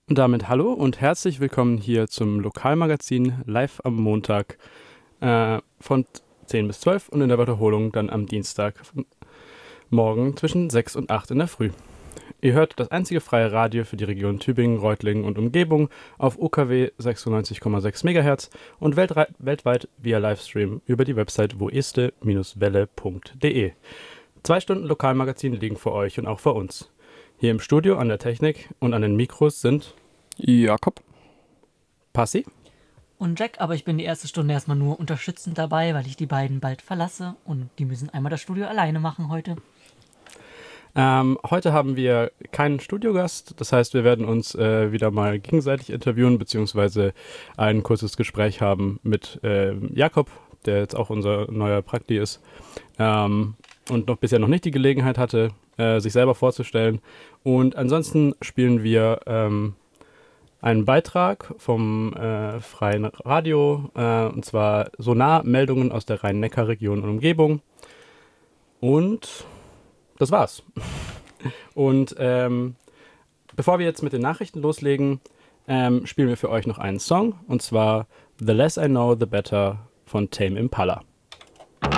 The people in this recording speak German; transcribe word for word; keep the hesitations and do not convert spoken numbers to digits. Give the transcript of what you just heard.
Und damit hallo und herzlich willkommen hier zum Lokalmagazin live am Montag äh, von zehn bis zwölf und in der Wiederholung dann am Dienstag morgen zwischen sechs und acht in der Früh. Ihr hört das einzige freie Radio für die Region Tübingen, Reutlingen und Umgebung auf U K W sechsundneunzig Komma sechs Megahertz und weltre- weltweit via Livestream über die Website woeste Welle punkt de. Zwei Stunden Lokalmagazin liegen vor euch und auch vor uns. Hier im Studio an der Technik und an den Mikros sind Jakob, Passi und Jack, aber ich bin die erste Stunde erstmal nur unterstützend dabei, weil ich die beiden bald verlasse und die müssen einmal das Studio alleine machen heute. Ähm, heute haben wir keinen Studiogast, das heißt, wir werden uns äh, wieder mal gegenseitig interviewen, beziehungsweise ein kurzes Gespräch haben mit äh, Jakob, der jetzt auch unser neuer Prakti ist ähm, und noch bisher noch nicht die Gelegenheit hatte, äh, sich selber vorzustellen. Und ansonsten spielen wir ähm, einen Beitrag vom äh, Freien Radio, äh, und zwar Sonar-Meldungen aus der Rhein-Neckar-Region und Umgebung. Und das war's. Und ähm, bevor wir jetzt mit den Nachrichten loslegen, ähm, spielen wir für euch noch einen Song, und zwar The Less I Know, The Better von Tame Impala.